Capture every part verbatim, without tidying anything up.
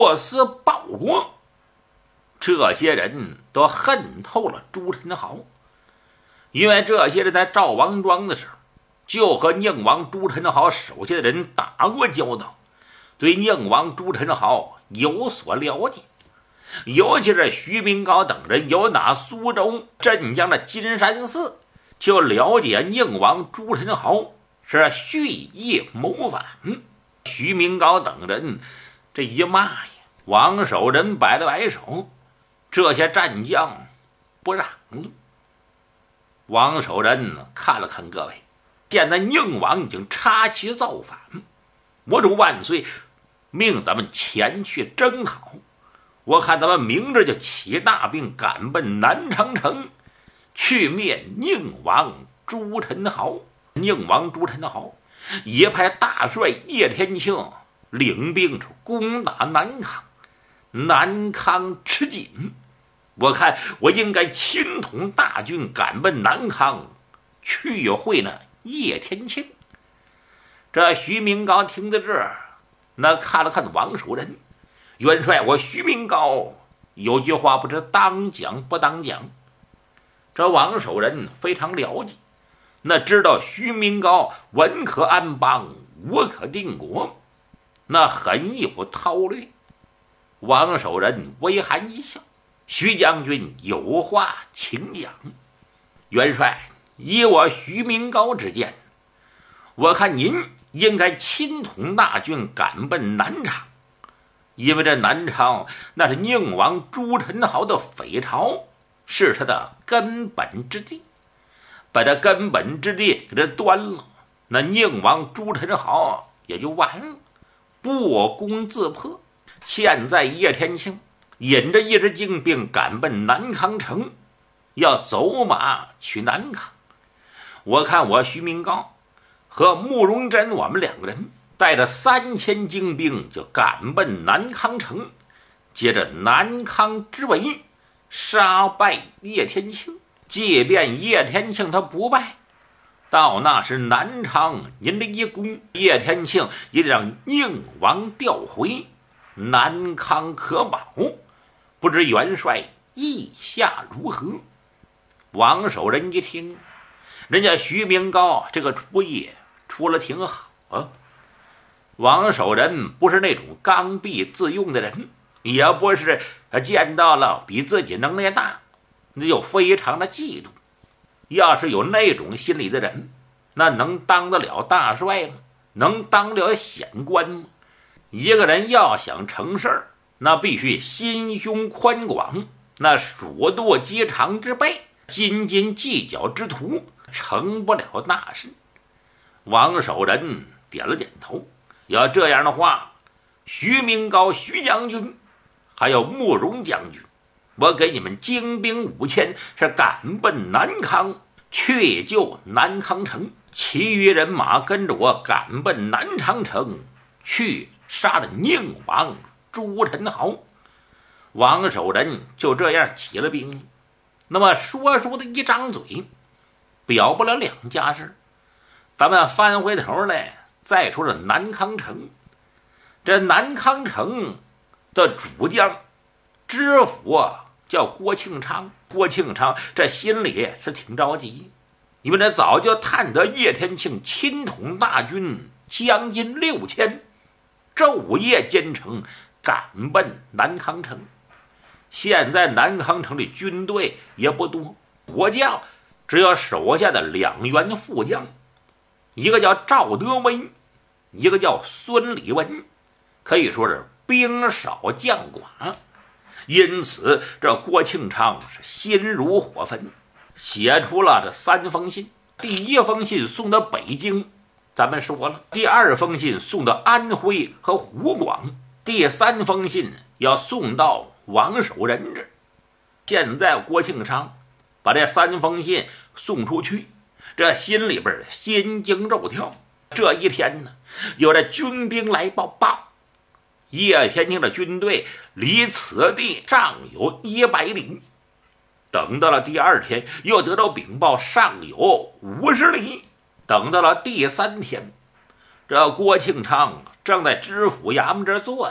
过私报国，这些人都恨透了朱宸濠，因为这些人在赵王庄的时候就和宁王朱宸濠手下的人打过交道，对宁王朱宸濠有所了解。尤其是徐明高等人有打苏州、镇江的金山寺，就了解宁王朱宸濠是蓄意谋反。徐明高等人这一骂呀，王守仁摆了摆手，这些战将不让路。王守仁看了看各位，现在宁王已经插旗造反，我主万岁命咱们前去征讨，我看咱们明日就起大兵赶奔南长城，去灭宁王朱宸濠。宁王朱宸濠也派大帅叶天庆领兵攻打南康，南康吃紧，我看我应该亲统大军赶奔南康，去会那叶天庆。这徐明高听到这儿，那看了看王守仁，元帅，我徐明高有句话不知当讲不当讲。这王守仁非常了解，那知道徐明高文可安邦，武可定国，那很有韬略。王守仁微含一笑，徐将军有话请讲。元帅，以我徐明高之见，我看您应该亲统大军赶奔南昌，因为这南昌那是宁王朱宸濠的匪巢，是他的根本之地，把这根本之地给他端了，那宁王朱宸濠也就完了，不攻自破。现在叶天庆引着一支精兵赶奔南康城，要走马去南康。我看我徐明高和慕容真我们两个人带着三千精兵就赶奔南康城，接着南康之围，杀败叶天庆。即便叶天庆他不败，到那时南昌您这一攻，叶天庆也得让宁王调回，南康可保。不知元帅意下如何？王守仁一听，人家徐明高这个主意出了挺好啊。王守仁不是那种刚愎自用的人，也不是见到了比自己能耐大那就非常的嫉妒。要是有那种心理的人，那能当得了大帅吗？能当了显官吗？一个人要想成事儿，那必须心胸宽广，那鼠惰鸡肠之辈，斤斤计较之徒，成不了大事。王守仁点了点头，要这样的话，徐明高徐将军还有慕容将军，我给你们精兵五千，是赶奔南康，去救南康城，其余人马跟着我赶奔南长城，去杀了宁王朱宸濠。王守仁就这样起了兵力。那么说书的一张嘴，表不了两家事。咱们翻回头来再说这南康城。这南康城的主将知府啊叫郭庆昌，郭庆昌这心里是挺着急，因为这早就探得叶天庆亲统大军将近六千，昼夜兼程赶奔南康城。现在南康城里军队也不多，国将只有手下的两员副将，一个叫赵德温，一个叫孙礼文，可以说是兵少将寡。因此这郭庆昌是心如火焚，写出了这三封信。第一封信送到北京，咱们说了；第二封信送到安徽和湖广；第三封信要送到王守仁这儿。现在郭庆昌把这三封信送出去，这心里边心惊肉跳。这一天呢，有这军兵来报报，叶天庆的军队离此地尚有一百里。等到了第二天，又得到禀报尚有五十里。等到了第三天，这郭庆昌正在知府衙门这儿坐呢，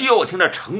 就听这城